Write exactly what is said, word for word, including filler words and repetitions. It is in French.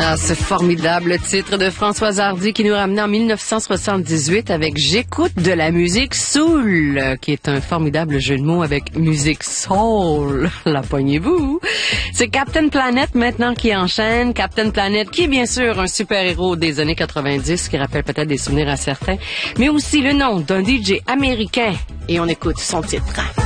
Ah, ce formidable titre de Françoise Hardy qui nous ramenait en mille neuf cent soixante-dix-huit avec J'écoute de la musique soul, qui est un formidable jeu de mots avec musique soul. La poignez-vous. C'est Captain Planet maintenant qui enchaîne. Captain Planet qui est bien sûr un super-héros des années quatre-vingt-dix qui rappelle peut-être des souvenirs à certains, mais aussi le nom d'un D J américain. Et on écoute son titre.